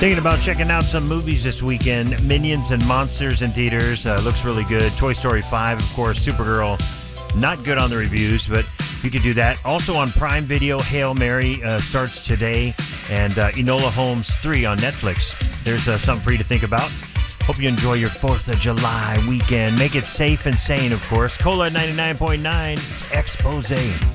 Thinking about checking out some movies this weekend. Minions and Monsters in theaters. Looks really good. Toy Story 5, of course. Supergirl, not good on the reviews, but you could do that. Also on Prime Video, Hail Mary starts today. And Enola Holmes 3 on Netflix. There's something for you to think about. Hope you enjoy your 4th of July weekend. Make it safe and sane, of course. Cola 99.9. It's Expose.